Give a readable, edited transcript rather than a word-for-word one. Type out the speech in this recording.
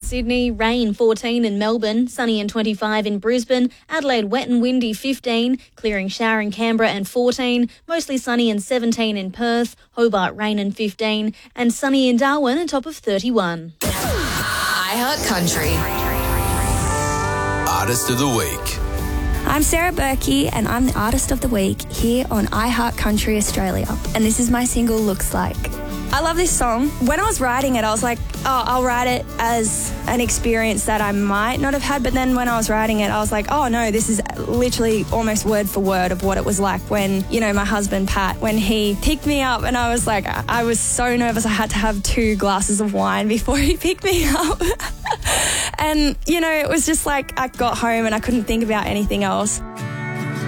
Sydney, rain 14 in Melbourne, sunny and 25 in Brisbane, Adelaide wet and windy 15, clearing shower in Canberra and 14, mostly sunny and 17 in Perth, Hobart rain and 15, and sunny in Darwin, a top of 31. iHeart Country. Artist of the Week. I'm Sarah Berkey and I'm the Artist of the Week here on iHeart Country Australia. And this is my single, Looks Like. I love this song. When I was writing it, I was like, oh, I'll write it as an experience that I might not have had. But then when I was writing it, I was like, oh no, this is literally almost word for word of what it was like when, my husband, Pat, when he picked me up, and I was like, I was so nervous. I had to have 2 glasses of wine before he picked me up. And, it was just like I got home and I couldn't think about anything else.